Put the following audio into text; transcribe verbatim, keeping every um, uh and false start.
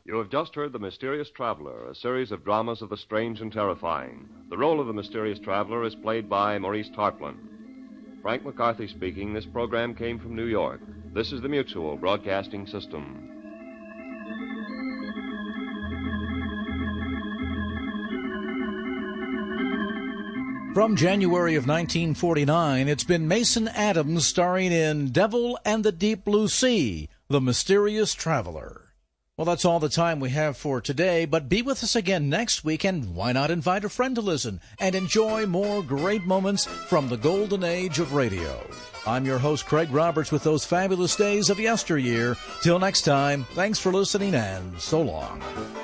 You have just heard The Mysterious Traveler, a series of dramas of the strange and terrifying. The role of the mysterious traveler is played by Maurice Tarplin. Frank McCarthy speaking. This program came from New York. This is the Mutual Broadcasting System. From January of nineteen forty-nine, it's been Mason Adams starring in Devil and the Deep Blue Sea, The Mysterious Traveler. Well, that's all the time we have for today, but be with us again next week, and why not invite a friend to listen and enjoy more great moments from the golden age of radio. I'm your host, Craig Roberts, with those fabulous days of yesteryear. Till next time, thanks for listening, and so long.